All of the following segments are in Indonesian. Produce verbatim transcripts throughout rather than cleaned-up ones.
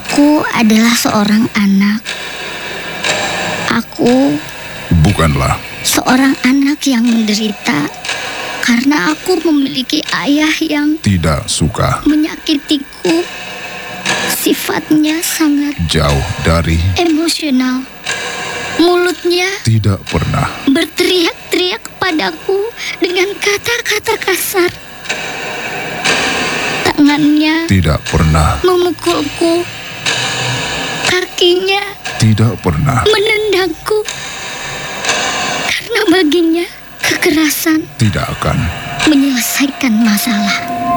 Aku adalah seorang anak. Aku Bukanlah. seorang anak yang menderita karena aku memiliki ayah yang Tidak suka. menyakitiku. Sifatnya sangat Jauh dari. emosional. Mulutnya Tidak pernah. berteriak-teriak kepadaku dengan kata-kata kasar. Tangannya Tidak pernah. memukulku. Kakinya Tidak pernah. menendangku. Karena baginya kekerasan Tidak akan. menyelesaikan masalah.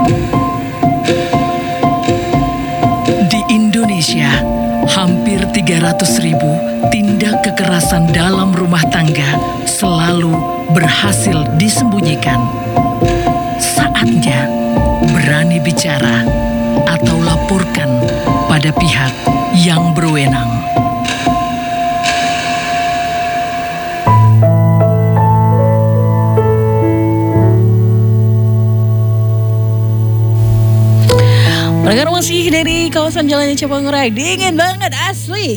Di Indonesia, hampir tiga ratus ribu tindak kekerasan dalam rumah tangga selalu berhasil disembunyikan. Saatnya berani bicara atau laporkan pada pihak yang berwenang. Pendengar masih dari kawasan Jalan Cipangurai, dingin banget asli.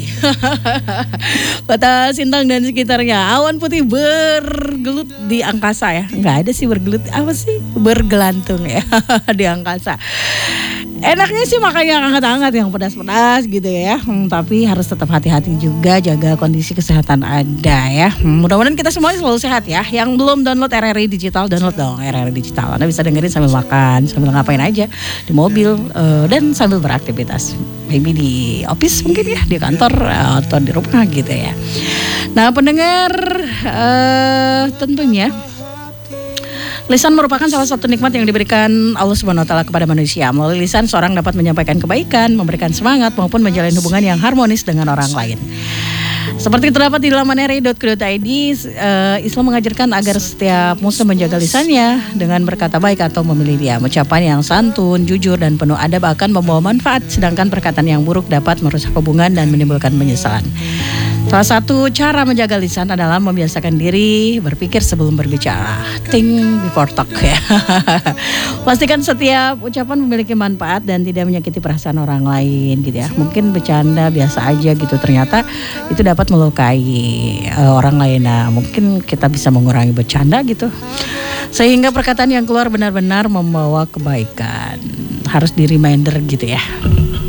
Kota Sintang dan sekitarnya, awan putih bergelut di angkasa ya. Nggak ada sih bergelut, apa sih? Bergelantung ya di angkasa. Enaknya sih makan yang hangat-hangat, yang pedas-pedas gitu ya. Hmm, tapi harus tetap hati-hati juga, jaga kondisi kesehatan ada ya. Hmm, mudah-mudahan kita semua selalu sehat ya. Yang belum download R R I Digital, download dong R R I Digital. Anda bisa dengerin sambil makan, sambil ngapain aja di mobil uh, dan sambil beraktivitas. Maybe di office mungkin ya, di kantor uh, atau di rumah gitu ya. Nah pendengar, uh, tentunya lisan merupakan salah satu nikmat yang diberikan Allah Subhanahu wa taala kepada manusia. Melalui lisan seorang dapat menyampaikan kebaikan, memberikan semangat maupun menjalin hubungan yang harmonis dengan orang lain. Seperti terdapat di laman r i dot co dot i d, uh, Islam mengajarkan agar setiap muslim menjaga lisannya dengan berkata baik atau memilih diam. Ucapan yang santun, jujur dan penuh adab akan membawa manfaat, sedangkan perkataan yang buruk dapat merusak hubungan dan menimbulkan penyesalan. Salah satu cara menjaga lisan adalah membiasakan diri berpikir sebelum berbicara. Think before talk ya. Pastikan setiap ucapan memiliki manfaat dan tidak menyakiti perasaan orang lain gitu ya. Mungkin bercanda biasa aja gitu, ternyata itu dapat melukai uh, orang lain. Nah, mungkin kita bisa mengurangi bercanda gitu, sehingga perkataan yang keluar benar-benar membawa kebaikan. Harus di reminder gitu ya.